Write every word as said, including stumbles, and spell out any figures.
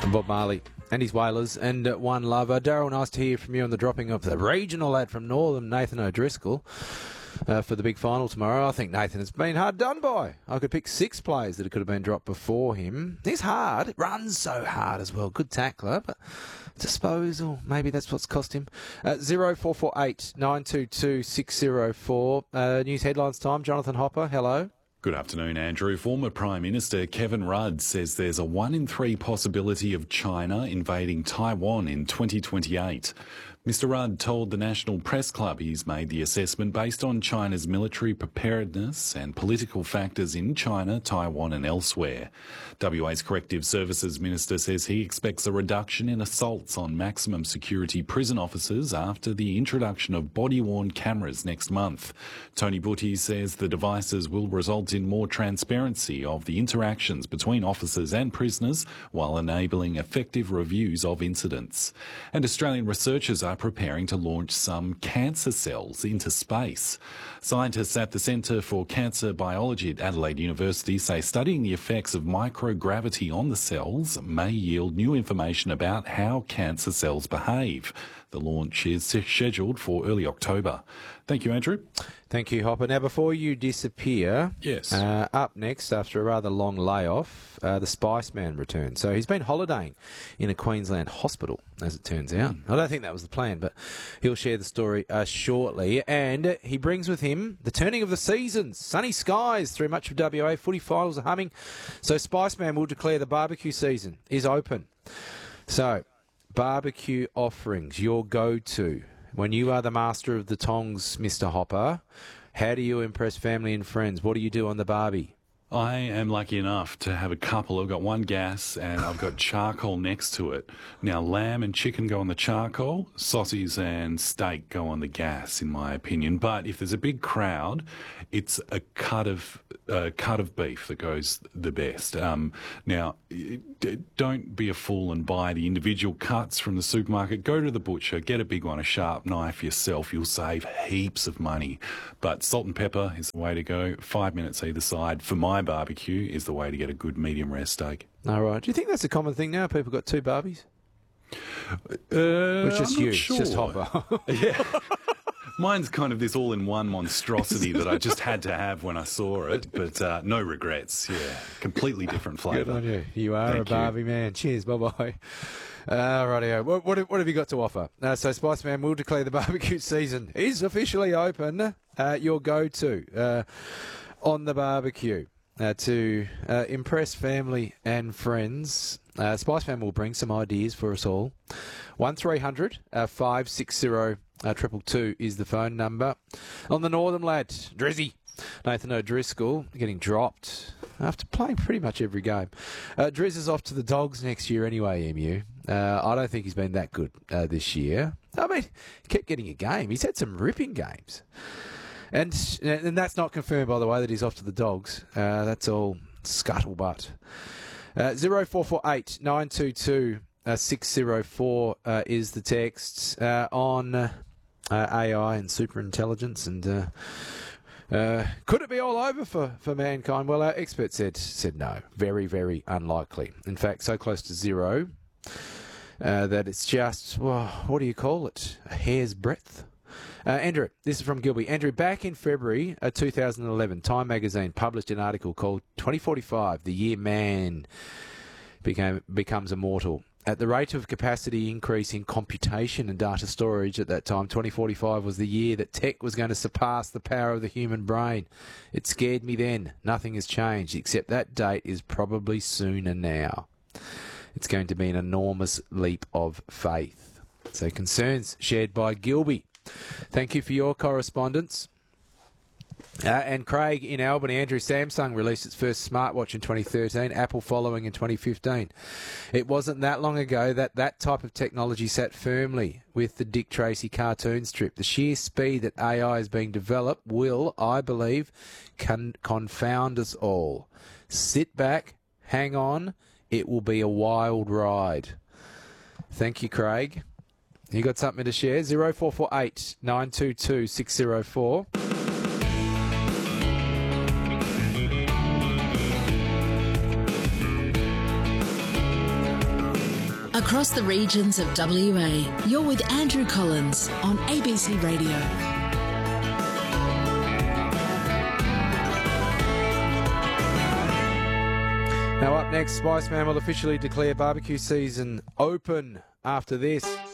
Bob Marley and his Whalers and uh, One Lover. Daryl, nice to hear from you on the dropping of the regional lad from Northern, Nathan O'Driscoll, uh, for the big final tomorrow. I think Nathan has been hard done by. I could pick six players that could have been dropped before him. He's hard. Runs so hard as well. Good tackler, but disposal, maybe that's what's cost him. Uh, zero four four eight nine two two six zero four. Uh, news headlines time. Jonathan Hopper, hello. Good afternoon, Andrew. Former Prime Minister Kevin Rudd says there's a one in three possibility of China invading Taiwan in twenty twenty-eight. Mister Rudd told the National Press Club he's made the assessment based on China's military preparedness and political factors in China, Taiwan and elsewhere. W A's Corrective Services Minister says he expects a reduction in assaults on maximum security prison officers after the introduction of body-worn cameras next month. Tony Butty says the devices will result in more transparency of the interactions between officers and prisoners while enabling effective reviews of incidents. And Australian researchers are preparing to launch some cancer cells into space. Scientists at the Centre for Cancer Biology at Adelaide University say studying the effects of microgravity on the cells may yield new information about how cancer cells behave. The launch is scheduled for early October. Thank you, Andrew. Thank you, Hopper. Now, before you disappear, yes. Uh, up next, after a rather long layoff, uh, the Spice Man returns. So he's been holidaying in a Queensland hospital, as it turns out. I don't think that was the plan, but he'll share the story uh, shortly. And he brings with him the turning of the seasons. Sunny skies through much of W A. Footy finals are humming. So Spice Man will declare the barbecue season is open. So, barbecue offerings, your go-to. When you are the master of the tongs, Mister Hopper, how do you impress family and friends? What do you do on the barbie? I am lucky enough to have a couple. I've got one gas and I've got charcoal next to it. Now, lamb and chicken go on the charcoal, sausage and steak go on the gas, in my opinion. But if there's a big crowd, it's a cut of a cut of beef that goes the best. Um, now, don't be a fool and buy the individual cuts from the supermarket. Go to the butcher, get a big one, a sharp knife yourself. You'll save heaps of money. But salt and pepper is the way to go. Five minutes either side. For my barbecue is the way to get a good medium rare steak. All right. Do you think that's a common thing now? People got two barbies? Uh, it's just I'm you. not sure. It's just Hopper. Yeah. Mine's kind of this all-in-one monstrosity that I just had to have when I saw it, but uh, no regrets. Yeah, completely different flavour. Good on you. You are Thank a Barbie you. man. Cheers. Bye-bye. Uh, rightio. What, what, what have you got to offer? Uh, so Spice Man will declare the barbecue season is officially open. Uh, your go-to uh, on the barbecue. Uh, to uh, impress family and friends, uh, Spice Man will bring some ideas for us all. one three hundred five six zero triple two is the phone number. On the Northern lad, Drizzy, Nathan O'Driscoll, getting dropped after playing pretty much every game. Uh, Driz is off to the Dogs next year anyway, M U. Uh, I don't think he's been that good uh, this year. I mean, he kept getting a game. He's had some ripping games. And and that's not confirmed, by the way, that he's off to the Dogs. Uh, that's all scuttlebutt. Uh, zero four four eight nine two two six zero four uh, is the text uh, on uh, A I and superintelligence. And uh, uh, could it be all over for, for mankind? Well, our expert said said no. Very, very unlikely. In fact, so close to zero uh, that it's just, well, what do you call it? A hair's breadth. Uh, Andrew, this is from Gilby. Andrew, back in February uh, two thousand eleven, Time magazine published an article called twenty forty-five, the year man became becomes immortal. At the rate of capacity increase in computation and data storage at that time, twenty forty-five was the year that tech was going to surpass the power of the human brain. It scared me then. Nothing has changed, except that date is probably sooner now. It's going to be an enormous leap of faith. So concerns shared by Gilby. Thank you for your correspondence. Uh, and Craig in Albany, Andrew, Samsung released its first smartwatch in twenty thirteen, Apple following in twenty fifteen. It wasn't that long ago that that type of technology sat firmly with the Dick Tracy cartoon strip. The sheer speed that A I is being developed will, I believe, con- confound us all. Sit back, hang on, it will be a wild ride. Thank you, Craig. You got something to share? zero four four eight nine two two six zero four. Across the regions of W A, you're with Andrew Collins on A B C Radio. Now up next, Spiceman will officially declare barbecue season open after this.